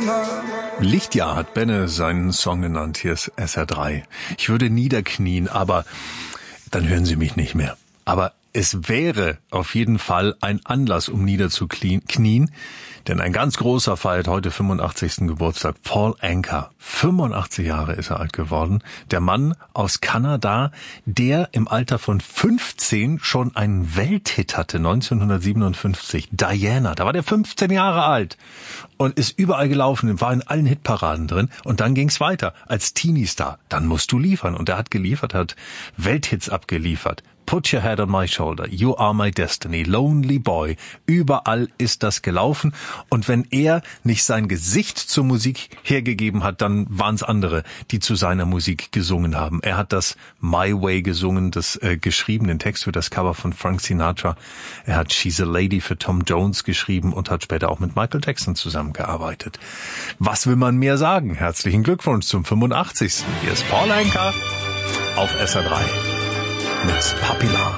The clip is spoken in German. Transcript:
Lichtjahr hat Benne seinen Song genannt. Hier ist SR3. Ich würde niederknien, aber dann hören Sie mich nicht mehr. Aber es wäre auf jeden Fall ein Anlass, um niederzuknien, denn ein ganz großer feiert heute 85. Geburtstag. Paul Anka, 85 Jahre ist er alt geworden. Der Mann aus Kanada, der im Alter von 15 schon einen Welthit hatte, 1957. Diana, da war der 15 Jahre alt und ist überall gelaufen, war in allen Hitparaden drin. Und dann ging's weiter als Teenie-Star. Dann musst du liefern. Und er hat geliefert, hat Welthits abgeliefert. Put Your Head on My Shoulder, You Are My Destiny, Lonely Boy, überall ist das gelaufen. Und wenn er nicht sein Gesicht zur Musik hergegeben hat, dann waren es andere, die zu seiner Musik gesungen haben. Er hat das My Way gesungen, das geschrieben, den Text für das Cover von Frank Sinatra. Er hat She's a Lady für Tom Jones geschrieben und hat später auch mit Michael Jackson zusammengearbeitet. Was will man mehr sagen? Herzlichen Glückwunsch zum 85. Hier ist Paul Anka auf SR3. Mit Papillard.